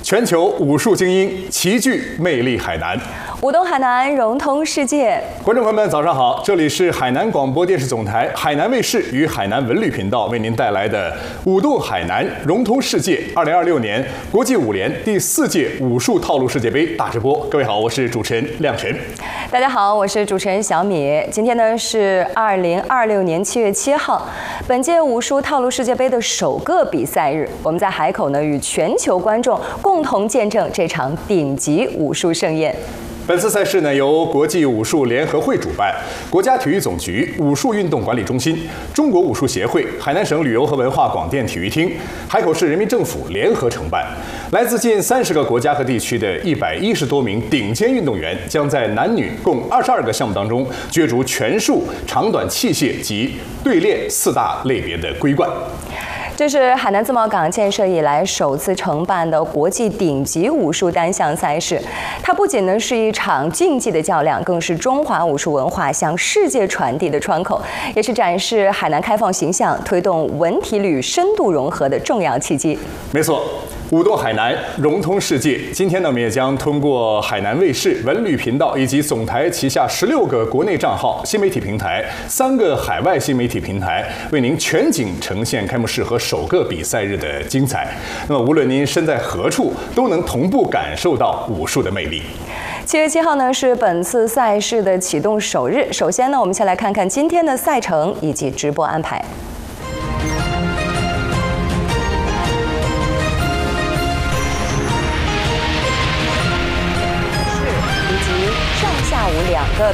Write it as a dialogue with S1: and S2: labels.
S1: 全球武术精英齐聚魅力海南，
S2: 舞动海南，融通世界。
S1: 观众朋友们，早上好！这里是海南广播电视总台、海南卫视与海南文旅频道为您带来的“舞动海南，融通世界”2026年国际舞联第4届武术套路世界杯大直播。各位好，我是主持人亮晨。
S2: 大家好，我是主持人小米。今天呢是2026年7月7号，本届武术套路世界杯的首个比赛日。我们在海口呢与全球观众共同见证这场顶级武术盛宴。
S1: 本次赛事呢由国际武术联合会主办，国家体育总局、武术运动管理中心、中国武术协会、海南省旅游和文化广电体育厅、海口市人民政府联合承办。来自近30个国家和地区的110多名顶尖运动员，将在男女共22个项目当中角逐拳术、长短器械及对练4大类别的桂冠。
S2: 这是海南自贸港建设以来首次承办的国际顶级武术单项赛事。它不仅呢是一场竞技的较量，更是中华武术文化向世界传递的窗口，也是展示海南开放形象、推动文体旅深度融合的重要契机。
S1: 没错。舞动海南，融通世界。今天呢，我们也将通过海南卫视、文旅频道以及总台旗下16个国内账号、新媒体平台、3个海外新媒体平台，为您全景呈现开幕式和首个比赛日的精彩。那么，无论您身在何处，都能同步感受到武术的魅力。
S2: 7月7号呢是本次赛事的启动首日。首先呢，我们先来看看今天的赛程以及直播安排。上下午2个